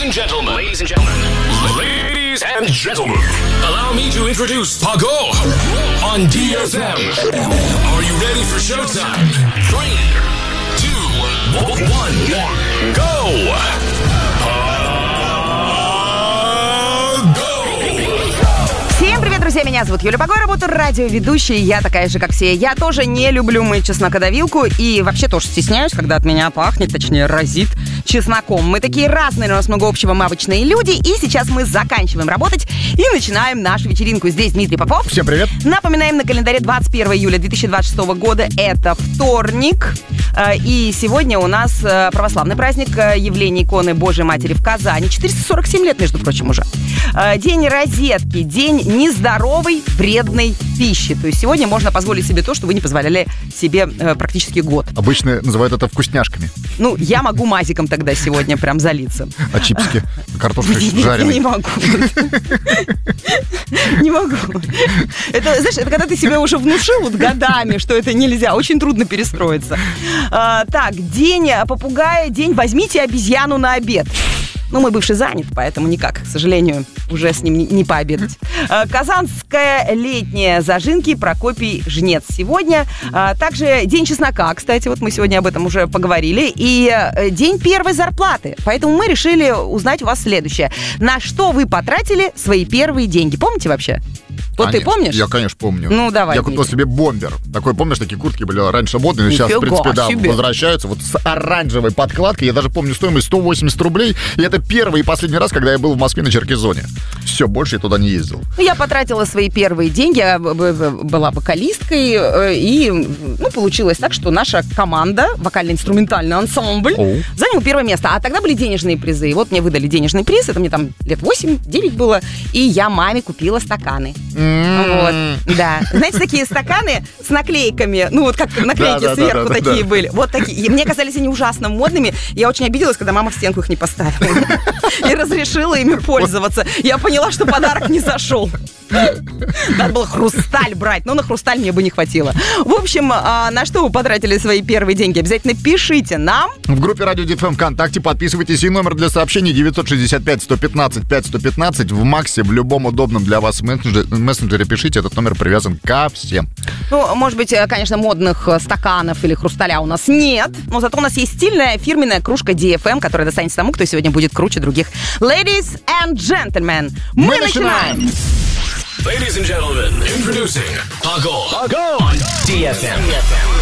and gentlemen. Ladies and gentlemen. Allow me to introduce Pago on DFM. Are you ready for showtime? 3, 2, 1, go! Всем привет, друзья! Меня зовут Юля Паго, работаю радиоведущей. Я такая же, как все. Я тоже не люблю мыть чеснокодавилку и вообще тоже стесняюсь, когда от меня пахнет, точнее, разит чесноком. Мы такие разные, у нас много общего, мы обычные люди. И сейчас мы заканчиваем работать и начинаем нашу вечеринку. Здесь Дмитрий Попов. Всем привет! Напоминаем, на календаре 21 июля 2026 года. Это вторник. И сегодня у нас православный праздник явления иконы Божией Матери в Казани. 447 лет, между прочим, уже. День розетки, день нездоровой, вредной пищи. То есть сегодня можно позволить себе то, что вы не позволяли себе практически год. Обычно называют это вкусняшками. Ну, я могу мазиком тогда сегодня прям залиться. А чипсики? Картошка жареная? Не могу. Не могу. Это, знаешь, это когда ты себя уже внушил вот годами, что это нельзя. Очень трудно перестроиться. Так, день попугая, день возьмите обезьяну на обед. Ну, мой бывший занят, поэтому никак, к сожалению, уже с ним не пообедать. Казанская летняя зажинки, Прокопий Жнец сегодня. Также день чеснока, кстати, вот мы сегодня об этом уже поговорили. И день первой зарплаты. Поэтому мы решили узнать у вас следующее. На что вы потратили свои первые деньги? Помните вообще? Вот ты помнишь? Я, конечно, помню. Ну, давай. Я купил себе бомбер. Такой, помнишь, такие куртки были раньше модные, но сейчас, в принципе, да, возвращаются. Вот с оранжевой подкладкой. Я даже помню стоимость 180 рублей. И это первый и последний раз, когда я был в Москве на Черкизоне. Все, больше я туда не ездил. Я потратила свои первые деньги, я была вокалисткой, и получилось так, что наша команда, вокально-инструментальный ансамбль, занял первое место. А тогда были денежные призы. И вот мне выдали денежный приз, это мне там лет 8-9 было, и я маме купила стаканы. Вот, да. Знаете, такие стаканы с наклейками, ну вот как наклейки сверху такие были. Вот такие. И мне казались они ужасно модными. Я очень обиделась, когда мама в стенку их не поставила. И разрешила ими пользоваться. Я поняла, что подарок не зашел. Надо было хрусталь брать, но на хрусталь мне бы не хватило. В общем, на что вы потратили свои первые деньги? Обязательно пишите нам. В группе Радио DFM ВКонтакте подписывайтесь, и номер для сообщений 965-115-5115. В Максе, в любом удобном для вас мессенджере пишите, этот номер привязан ко всем. Ну, может быть, конечно, модных стаканов или хрусталя у нас нет, но зато у нас есть стильная фирменная кружка DFM, которая достанется тому, кто сегодня будет круче других. Ladies and gentlemen, мы начинаем! Ladies and gentlemen, introducing Pago on DFM.